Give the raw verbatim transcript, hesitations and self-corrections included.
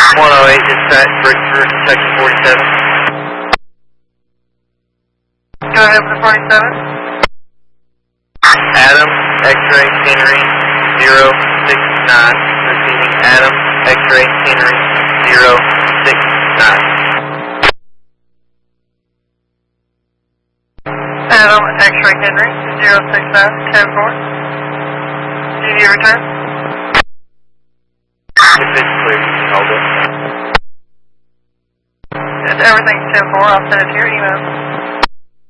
one oh eight, dispatch, bridge for section forty-seven. Go ahead with the forty-seven. Adam, X-ray, Henry, zero six nine. Receiving Adam, X-ray, Henry, zero six nine. Adam, X-ray Henry, zero six nine, ten four. Do you need a return? If it's clear, you can hold it. Everything's ten four, I'll send it to your email.